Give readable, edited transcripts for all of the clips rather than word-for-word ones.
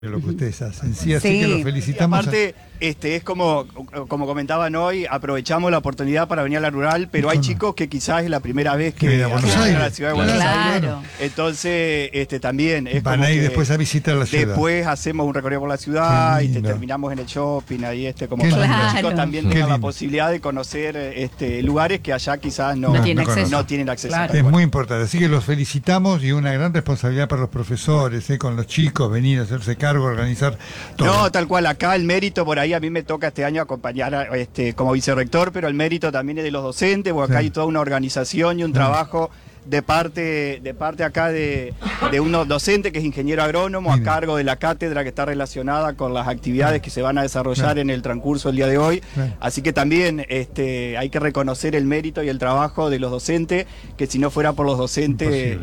lo que ustedes hacen, sí, así que los felicitamos. Y aparte, es como comentaban hoy, aprovechamos la oportunidad para venir a la rural, pero hay chicos que quizás es la primera vez que vienen a la ciudad de Buenos Aires. Entonces, también es van a ir después a visitar la ciudad. Después hacemos un recorrido por la ciudad y terminamos en el shopping, ahí como para que los chicos también tengan la posibilidad de conocer lugares que allá quizás no tienen acceso. Claro. Es muy importante, así que los felicitamos y una gran responsabilidad para los profesores, con los chicos, venir a hacerse cargo, organizar todo. No, tal cual, acá el mérito por ahí a mí me toca este año acompañar como vicerrector, pero el mérito también es de los docentes, porque acá hay toda una organización y un trabajo de parte acá de uno docente que es ingeniero agrónomo a cargo de la cátedra que está relacionada con las actividades que se van a desarrollar en el transcurso del día de hoy. Así que también hay que reconocer el mérito y el trabajo de los docentes, que si no fuera por los docentes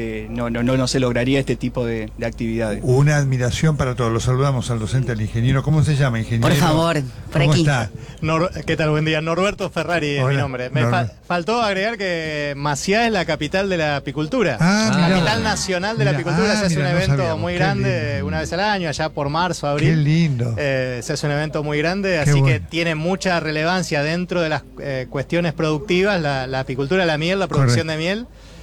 no se lograría este tipo de actividades. Una admiración para todos. Los saludamos al docente, al ingeniero. ¿Cómo se llama, ingeniero? Por favor, por ¿Cómo aquí. está? ¿Qué tal? Buen día. Norberto Ferrari es mi nombre. Me faltó agregar que Maciá es la capital de la apicultura. Capital nacional de la apicultura. Se hace un evento muy grande una vez al año, allá por marzo, abril. Qué lindo. Se hace un evento muy grande, así que tiene mucha relevancia dentro de las cuestiones productivas, la apicultura, la miel, la producción de miel.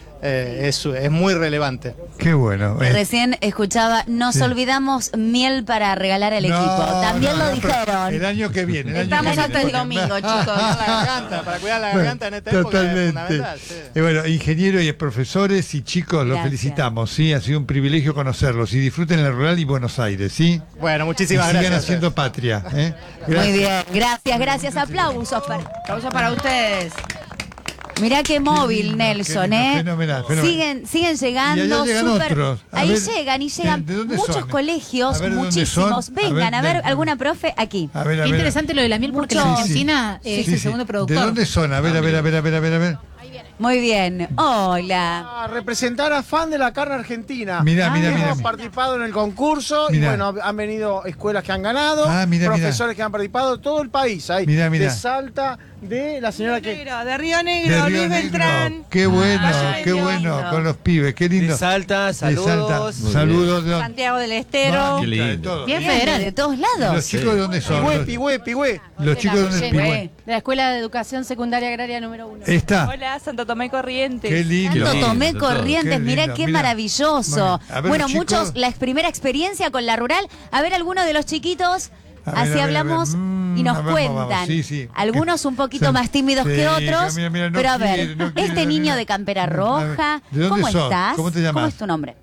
Es muy relevante. Qué bueno. Recién escuchaba, nos olvidamos miel para regalar al equipo. También lo dijeron. El año que viene. Estamos hasta el domingo, chicos. Para cuidar la garganta en esta época es fundamental. Y bueno, ingeniero y profesores y chicos, los felicitamos, ¿sí? Ha sido un privilegio conocerlos y disfruten la rural y Buenos Aires, ¿sí? Bueno, muchísimas gracias. Sigan haciendo patria. Muy bien, gracias. Aplausos para ustedes. Mirá qué móvil, Nelson, fenomenal. Siguen llegando. Y llegan otros. Ahí llegan muchos colegios, muchísimos. Vengan, a ver, alguna profe aquí. Qué interesante lo de la miel, porque la Argentina es el segundo productor. ¿De dónde son? A ver. Muy bien, hola. A representar a fan de la carne argentina. Mirá. Hemos participado en el concurso y bueno, han venido escuelas que han ganado, profesores que han participado, todo el país. De Salta, de la señora de Río Negro, Luis Beltrán. Qué bueno, con los pibes, qué lindo. De Salta, saludos. Saludos de Santiago del Estero. Qué lindo. Bien federal, de todos lados. ¿Los chicos de dónde son? Pigüé. Los chicos de dónde son. De la Escuela de Educación Secundaria Agraria número 1. Está. Hola, Santo Tomé Corrientes. Qué lindo. Santo Tomé Corrientes, mirá qué maravilloso. Bueno, muchos, la primera experiencia con la rural. A ver, algunos de los chiquitos, así hablamos y nos cuentan. Algunos un poquito más tímidos que otros. Pero a ver, este niño de campera roja, ¿cómo estás? ¿Cómo te llamas? ¿Cómo es tu nombre?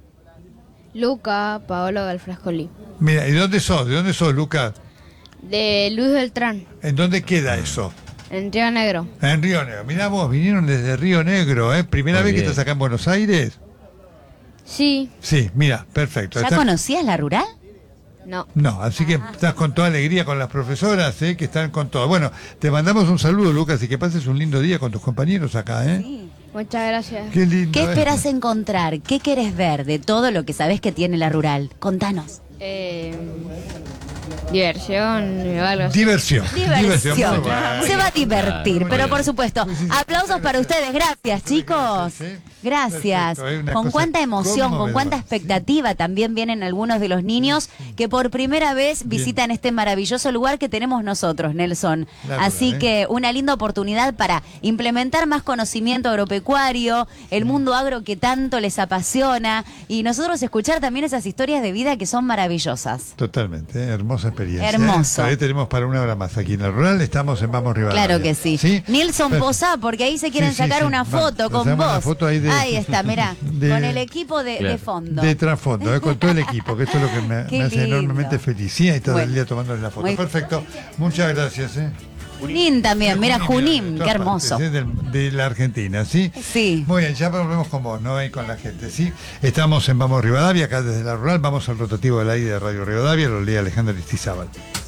Luca Paolo Galfrascoli. Mira, ¿y dónde sos? ¿De dónde sos, Luca? De Luis Beltrán. ¿En dónde queda eso? En Río Negro. En Río Negro. Mirá vos, vinieron desde Río Negro, ¿eh? ¿Primera vez que estás acá en Buenos Aires? Sí. Sí, mira, perfecto. ¿Ya conocías la rural? No. No, así que estás con toda alegría con las profesoras, que están con todo. Bueno, te mandamos un saludo, Lucas, y que pases un lindo día con tus compañeros acá, Sí. Muchas gracias. Qué lindo. ¿Qué esperás encontrar? ¿Qué querés ver de todo lo que sabés que tiene la rural? Contanos. Diversión o algo así. Diversión. Se va a divertir, pero por supuesto. Aplausos para ustedes. Gracias, chicos. Gracias. Con cuánta emoción, con cuánta expectativa también vienen algunos de los niños que por primera vez visitan este maravilloso lugar que tenemos nosotros, Nelson. Así que una linda oportunidad para implementar más conocimiento agropecuario, el mundo agro que tanto les apasiona y nosotros escuchar también esas historias de vida que son maravillosas. Totalmente, hermosa experiencia. Hermoso. Todavía tenemos para una hora más aquí en la rural, estamos en Vamos Rivadavia. Claro que sí. Nelson, posá, porque ahí se quieren sacar una foto con vos. Una foto ahí está, mirá, con el equipo de fondo. De trasfondo, con todo el equipo, que esto es lo que me hace enormemente feliz. Y todo el día tomándoles la foto. Perfecto, muchas gracias. Junín también, mira, Junín, qué hermoso. De la Argentina, ¿sí? Sí. Muy bien, ya volvemos con vos, ¿no? Y con la gente, ¿sí? Estamos en Vamos Rivadavia, acá desde la rural, vamos al rotativo del aire de Radio Rivadavia, lo lee Alejandro Aristizábal.